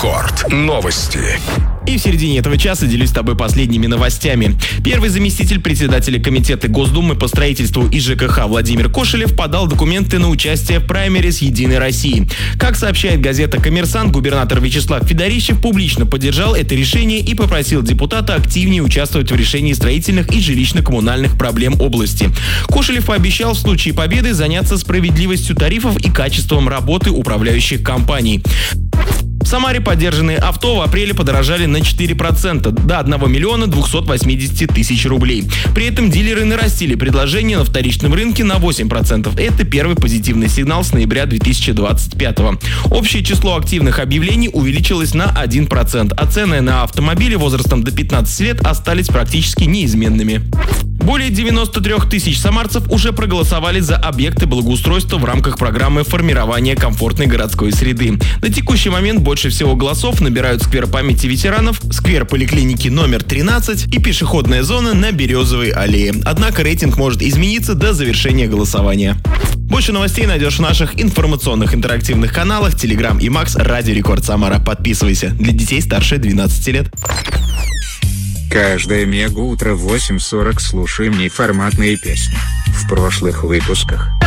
Рекорд. Новости. И в середине этого часа делюсь с тобой последними новостями. Первый заместитель председателя Комитета Госдумы по строительству и ЖКХ Владимир Кошелев подал документы на участие в праймерис «Единой России». Как сообщает газета «Коммерсант», губернатор Вячеслав Федорищев публично поддержал это решение и попросил депутата активнее участвовать в решении строительных и жилищно-коммунальных проблем области. Кошелев пообещал в случае победы заняться справедливостью тарифов и качеством работы управляющих компаний. В Самаре подержанные авто в апреле подорожали на 4% до 1 миллиона 280 тысяч рублей. При этом дилеры нарастили предложения на вторичном рынке на 8%. Это первый позитивный сигнал с ноября 2025. Общее число активных объявлений увеличилось на 1%, а цены на автомобили возрастом до 15 лет остались практически неизменными. Более 93 тысяч самарцев уже проголосовали за объекты благоустройства в рамках программы формирования комфортной городской среды. На текущий момент больше всего голосов набирают сквер памяти ветеранов, сквер поликлиники номер 13 и пешеходная зона на Березовой аллее. Однако рейтинг может измениться до завершения голосования. Больше новостей найдешь в наших информационных интерактивных каналах Telegram и Max Радио Рекорд Самара. Подписывайся. Для детей старше 12 лет. Каждое мега утро в 8:40 слушаем неформатные песни. В прошлых выпусках